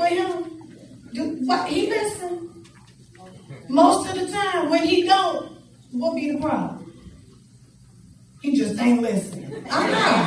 with him, what he listen. Most of the time, when he don't, what be the problem? He just ain't listening. I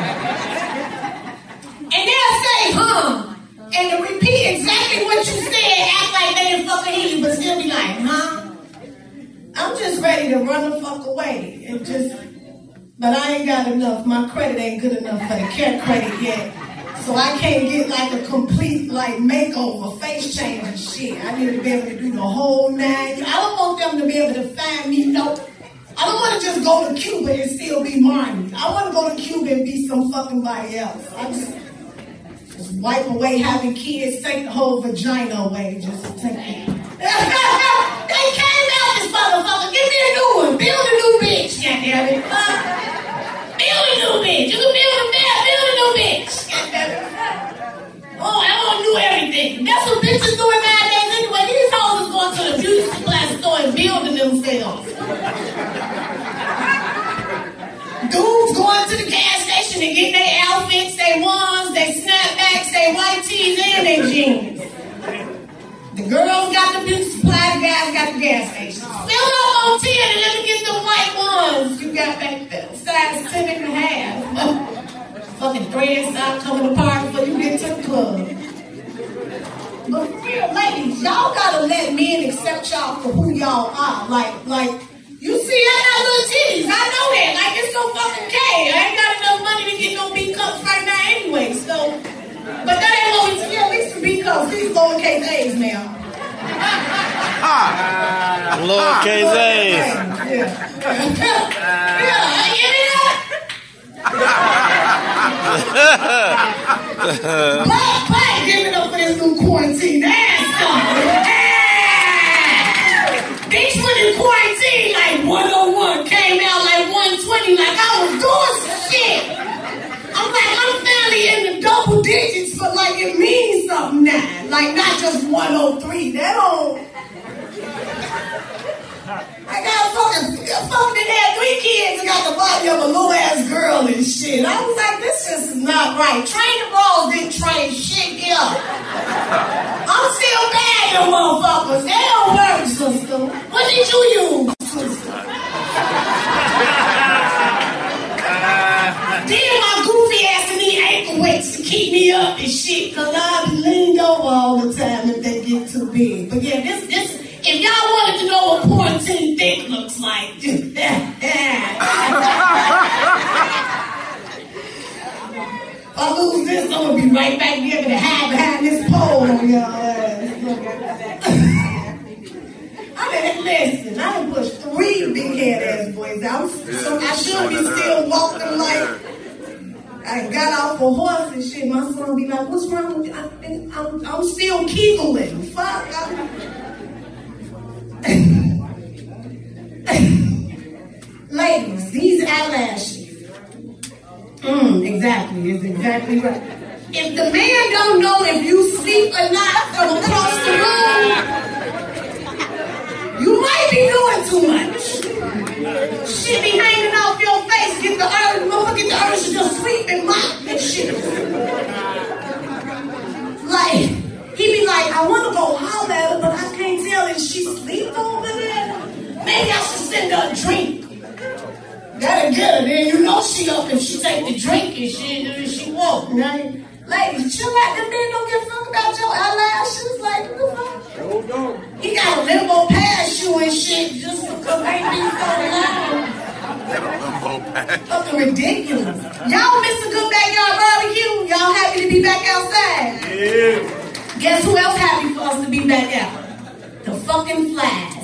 know. And they'll say, and to repeat exactly what you said, act like they didn't fucking hear you, but still be like, I'm just ready to run the fuck away. But I ain't got enough. My credit ain't good enough for the care credit yet. So I can't get like a complete like makeover, face change and shit. I need to be able to do the whole 9. I don't want them to be able to find me. No, I don't want to just go to Cuba and still be Marnie. I want to go to Cuba and be some fucking body else. I just wipe away having kids, take the whole vagina away, just take it. They came out this motherfucker. Give me a new one. Build a new bitch, goddammit. Build a new bitch. You can build a man, build a new bitch. Oh, I want to do everything. That's what bitches doing nowadays anyway. These hoes is going to the beauty supply store and building themselves. Dudes going to the gas station and getting their outfits, their ones, their snapbacks, their white tees, and their jeans. The girls got the beauty supply, the guys got the gas station. Fill up on 10 and let me get the white ones you got back there. Size 10 and a half. Fucking threads stop coming apart before you get to the club. But for real, ladies, y'all gotta let men accept y'all for who y'all are. Like, you see, I got little titties. I know that. Like, it's so fucking gay. I ain't got enough money to get no B cups right now anyway. So, but that ain't what we see. At least some B cups. These lowercase A's now. Lowercase A's. Yeah, give me that. Black, give it up for this new quarantine ass. Bitch went in quarantine like 101, came out like 120, like I was doing some shit. I'm like, I'm finally in the double digits, but like it means something now. Like not just 103. That don't. I fucking had 3 kids and got the body of a little ass girl and shit. I was like, this is not right. Training balls didn't train shit here. I'm still bad, you motherfuckers. They don't work, sister. What did you use, sister? Then my goofy ass and need ankle weights to keep me up and shit, cause I be leaned over all the time if they get too big. But yeah, this. If y'all wanted to know what quarantine thick looks like, if I lose this, I'm gonna be right back there to hide behind this pole on y'all ass. I listen, I done pushed 3 big head ass boys out. So I should be still walking like I got off a horse and shit. My son be like, what's wrong with you? I'm still keegling. Fuck. Ladies, these eyelashes. Exactly. It's exactly right. If the man don't know if you sleep or not from across the room, you might be doing too much. Shit be hanging off your face. Get the urge to just sleep and mop and shit. Like, he be like, I want to go holler at her, but I can't tell if she sleep over there. Maybe I should send her a drink. Gotta get her, then you know she up if she take the drink and shit, and she walk, right? Ladies, chill out. Them men don't give a fuck about your eyelashes. Like, what the fuck? He got a limbo past you and shit just because they be so loud. Fucking ridiculous. Y'all miss a good backyard barbecue? Y'all happy to be back outside? Yeah. Guess who else happy for us to be back out? The fucking flies.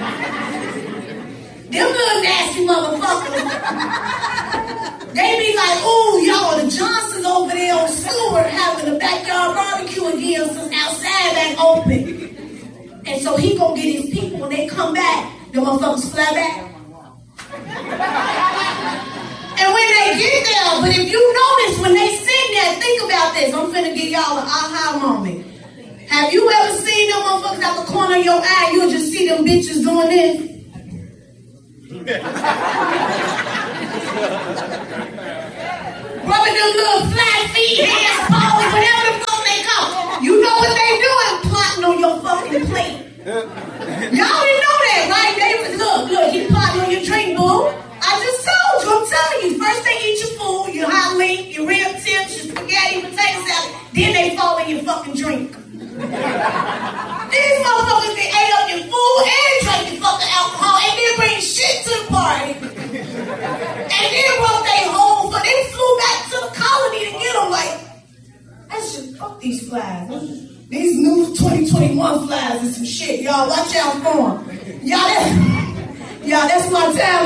Them little nasty motherfuckers. They be like, ooh, y'all, the Johnsons over there on Stewart having a backyard barbecue again since outside back open. And so he gonna get his people when they come back, the motherfuckers fly back. And when they get there, but if you notice, when they sit there, think about this. I'm finna give y'all an aha moment. Have you ever seen them motherfuckers out the corner of your eye? You'll just see them bitches doing this. Rubbing them little flat feet, hands, paws, whatever the fuck they call. You know what they doing? just told you, I'm telling you. First they eat your food, your hot link, your rib tips, your spaghetti, potato salad. Then they fall in your fucking drink. These motherfuckers, they ate up your food and drank your fucking alcohol and then bring shit to the party. And then brought they home, but they flew back to the colony to get them. Like, that's just, fuck these flies. These new 2021 flies and some shit. Y'all watch out for them. Y'all, that's my time.